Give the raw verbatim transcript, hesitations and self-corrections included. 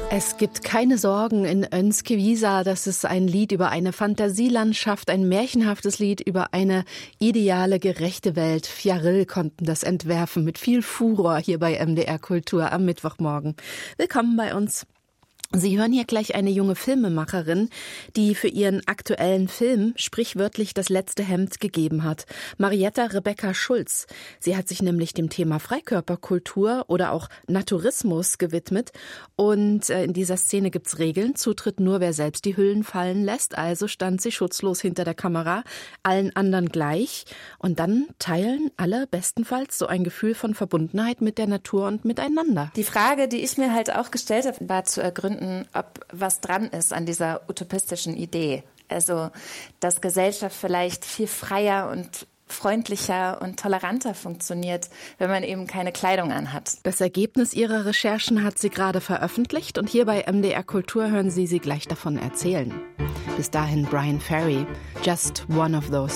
Es gibt keine Sorgen in Önskevisa. Das ist ein Lied über eine Fantasielandschaft, ein märchenhaftes Lied über eine ideale, gerechte Welt. Fjarill konnten das entwerfen mit viel Furor hier bei M D R Kultur am Mittwochmorgen. Willkommen bei uns. Sie hören hier gleich eine junge Filmemacherin, die für ihren aktuellen Film sprichwörtlich das letzte Hemd gegeben hat. Marietta Rebecca Schulz. Sie hat sich nämlich dem Thema Freikörperkultur oder auch Naturismus gewidmet. Und in dieser Szene gibt's Regeln. Zutritt nur, wer selbst die Hüllen fallen lässt. Also stand sie schutzlos hinter der Kamera, allen anderen gleich. Und dann teilen alle bestenfalls so ein Gefühl von Verbundenheit mit der Natur und miteinander. Die Frage, die ich mir halt auch gestellt habe, war zu ergründen, ob was dran ist an dieser utopistischen Idee. Also, dass Gesellschaft vielleicht viel freier und freundlicher und toleranter funktioniert, wenn man eben keine Kleidung anhat. Das Ergebnis ihrer Recherchen hat sie gerade veröffentlicht und hier bei M D R Kultur hören Sie sie gleich davon erzählen. Bis dahin Brian Ferry, Just One of Those